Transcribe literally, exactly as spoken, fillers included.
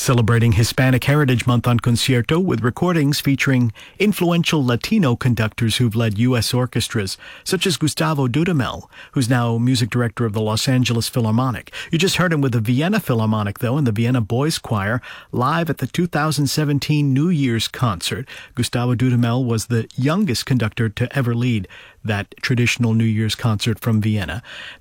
celebrating Hispanic Heritage Month on Concierto with recordings featuring influential Latino conductors who've led U S orchestras, such as Gustavo Dudamel, who's now music director of the Los Angeles Philharmonic. You just heard him with the Vienna Philharmonic, though, and the Vienna Boys Choir, live at the two thousand seventeen New Year's concert. Gustavo Dudamel was the youngest conductor to ever lead that traditional New Year's concert from Vienna.